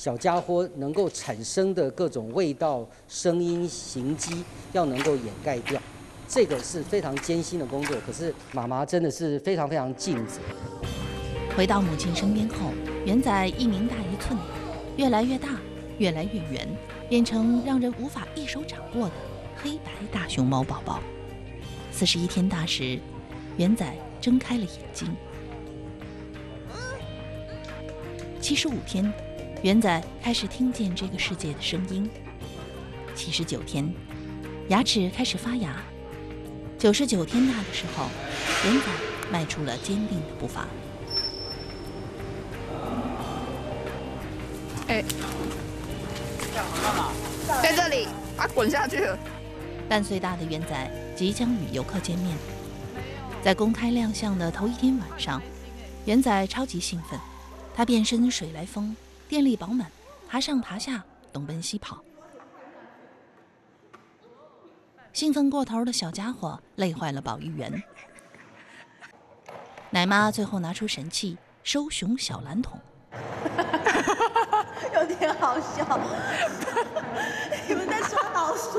小家伙能够产生的各种味道、声音、形迹，要能够掩盖掉。这个是非常艰辛的工作，可是妈妈真的是非常非常尽责。 回到母亲身边后，圆仔一名大1寸，越来越大，越来越圆，变成让人无法一手掌握的黑白大熊猫宝宝。41天大时，圆仔睁开了眼睛。75天，圆仔开始听见这个世界的声音。79天，牙齿开始发芽。99天大的时候，圆仔迈出了坚定的步伐。 在这里，滚下去了。 半岁大的圆仔即将与游客见面。在公开亮相的头1天晚上，圆仔超级兴奋，他变身水来风，电力饱满，爬上爬下，东奔西跑。兴奋过头的小家伙累坏了保育员。奶妈最后拿出神器收熊小蓝桶。 有点好笑，你们在抓老鼠。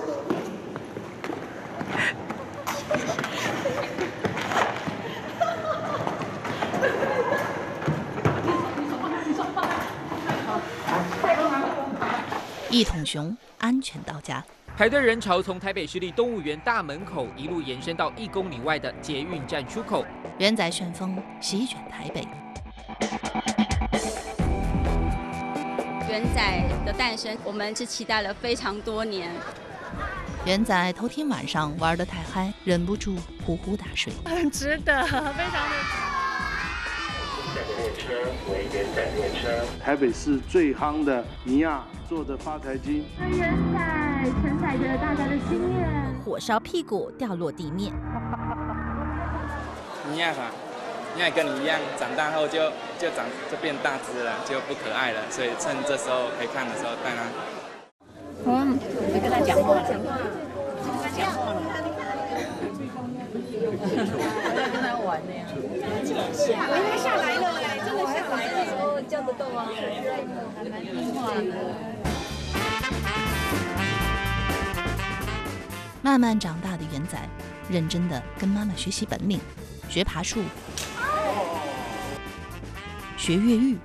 一桶熊安全到家。 排队人潮从台北市立动物园大门口一路延伸到1公里外的捷运站出口。 圆仔旋风席卷台北。 圆仔的诞生，我们是期待了非常多年。 圆仔头天晚上玩得太嗨，忍不住呼呼大睡。 很值得，非常的。 列车为圆仔列车。台北市最夯的尼亚做的发财金。 圆仔承载着大家的心愿。 火烧屁股掉落地面。 尼亚吧，尼亚跟你一样，长大后就变大只了，就不可爱了，所以趁这时候可以看的时候带它。 你跟他讲话，跟他讲话了。我要跟他玩呢。 他下来了嘞，真的下来了。 哦，叫得动啊，还蛮听话的。 慢慢长大的圆仔，认真地跟妈妈学习本领，学爬树，学越狱，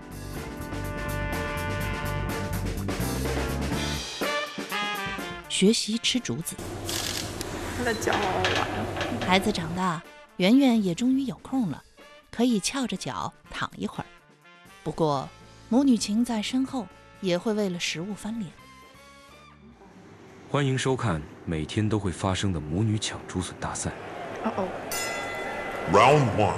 学习吃竹子。 他的脚好好玩。 孩子长大，圆圆也终于有空了，可以翘着脚躺一会儿。不过，母女情在身后，也会为了食物翻脸。 欢迎收看每天都会发生的母女抢竹笋大赛。 Round 1。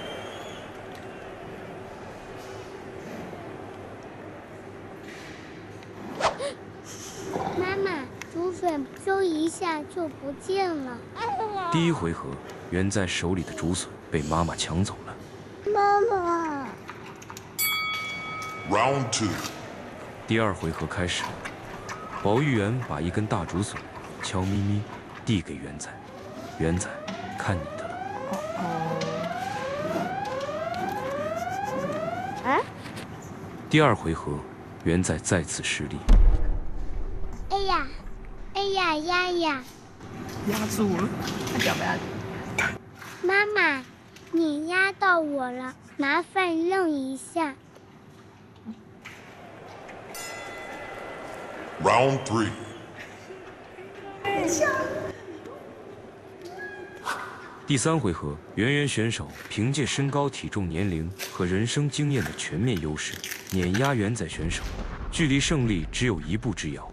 妈妈，竹笋揪一下就不见了。 第一回合，圆仔手里的竹笋被妈妈抢走了。 妈妈。 Round 2。 第二回合开始，保育员把一根大竹笋悄咪咪递给圆仔，圆仔，看你的了。第二回合，圆仔再次失利。 哎呀，哎呀呀呀！ 压住了，要不要？ 妈妈，你压到我了，麻烦让一下。 Round 3。 第三回合，圆圆选手凭借身高、体重、年龄和人生经验的全面优势，碾压圆仔选手，距离胜利只有1步之遥。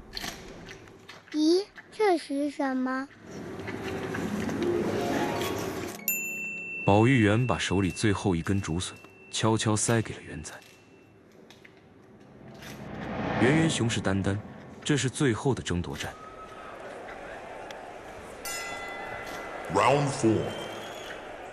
咦，这是什么？ 保育员把手里最后一根竹笋悄悄塞给了圆仔。圆圆雄视眈眈，这是最后的争夺战。 Round 4。